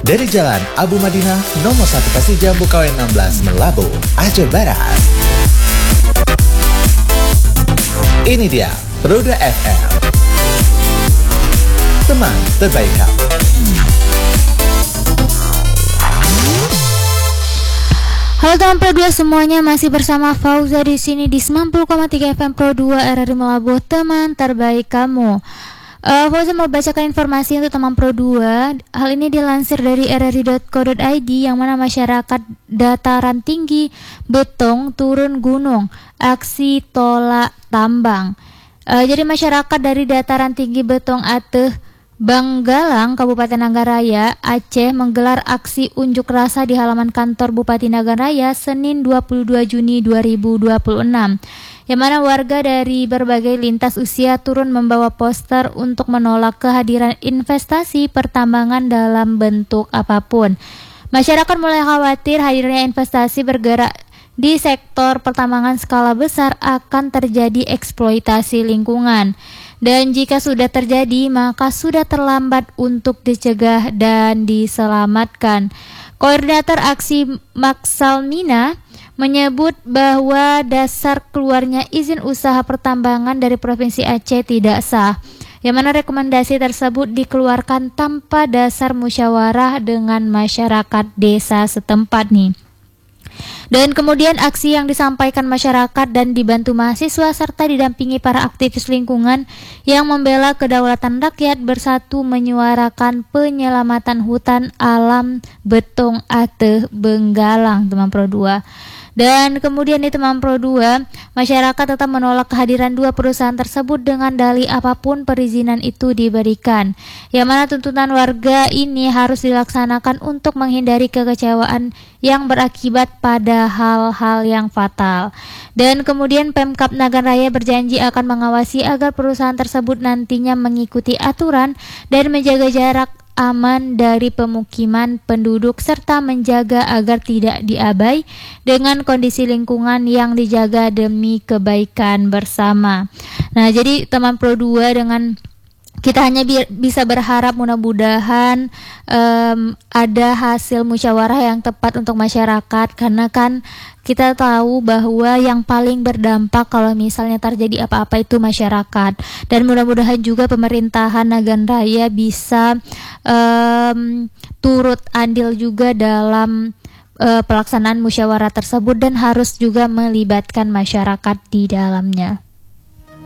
Dari Jalan Abu Madinah nomor 1 Pasir Jambu KW 16 Melabu, Aceh Barat. Ini dia Roda FM, teman terbaik kamu. Halo teman Pro 2 semuanya, masih bersama Fauza di sini di 90,3 FM Pro 2 RRI Melabu, teman terbaik kamu. Fauza mau bacakan informasi untuk teman Pro 2. Hal ini dilansir dari rri.co.id, yang mana masyarakat dataran tinggi Betong turun gunung, aksi tolak tambang. Jadi masyarakat dari dataran tinggi Betong Ateh Banggalang, Kabupaten Nagan Raya, Aceh menggelar aksi unjuk rasa di halaman kantor Bupati Nagan Raya Senin 22 Juni 2026. Yang mana warga dari berbagai lintas usia turun membawa poster untuk menolak kehadiran investasi pertambangan dalam bentuk apapun. Masyarakat mulai khawatir hadirnya investasi bergerak di sektor pertambangan skala besar akan terjadi eksploitasi lingkungan. Dan jika sudah terjadi, maka sudah terlambat untuk dicegah dan diselamatkan. Koordinator aksi Maksalmina menyebut bahwa dasar keluarnya izin usaha pertambangan dari Provinsi Aceh tidak sah, yang mana rekomendasi tersebut dikeluarkan tanpa dasar musyawarah dengan masyarakat desa setempat nih. Dan kemudian aksi yang disampaikan masyarakat dan dibantu mahasiswa serta didampingi para aktivis lingkungan yang membela kedaulatan rakyat bersatu menyuarakan penyelamatan hutan alam Betong Ateh Benggalang, teman Pro 2. Dan kemudian di teman Pro 2, masyarakat tetap menolak kehadiran dua perusahaan tersebut dengan dalih apapun perizinan itu diberikan. Yang mana tuntutan warga ini harus dilaksanakan untuk menghindari kekecewaan yang berakibat pada hal-hal yang fatal. Dan kemudian Pemkab Nagan Raya berjanji akan mengawasi agar perusahaan tersebut nantinya mengikuti aturan dan menjaga jarak aman dari pemukiman penduduk serta menjaga agar tidak diabai dengan kondisi lingkungan yang dijaga demi kebaikan bersama. Nah, jadi teman Pro 2, dengan kita hanya bisa berharap mudah-mudahan ada hasil musyawarah yang tepat untuk masyarakat, karena kan kita tahu bahwa yang paling berdampak kalau misalnya terjadi apa-apa itu masyarakat. Dan mudah-mudahan juga pemerintahan Nagan Raya bisa turut andil juga dalam pelaksanaan musyawarah tersebut dan harus juga melibatkan masyarakat di dalamnya.